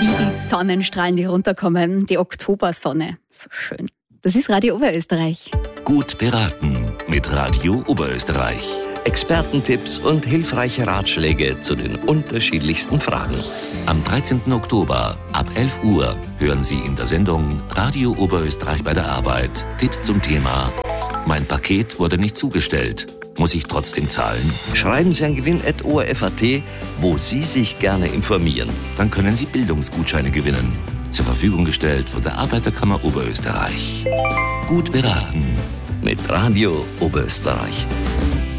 Wie die Sonnenstrahlen, die runterkommen, die Oktobersonne. So schön. Das ist Radio Oberösterreich. Gut beraten mit Radio Oberösterreich. Expertentipps und hilfreiche Ratschläge zu den unterschiedlichsten Fragen. Am 13. Oktober ab 11 Uhr hören Sie in der Sendung Radio Oberösterreich bei der Arbeit Tipps zum Thema Mein Paket wurde nicht zugestellt. Muss ich trotzdem zahlen? Schreiben Sie an gewinn@orf.at, wo Sie sich gerne informieren. Dann können Sie Bildungsgutscheine gewinnen. Zur Verfügung gestellt von der Arbeiterkammer Oberösterreich. Gut beraten mit Radio Oberösterreich.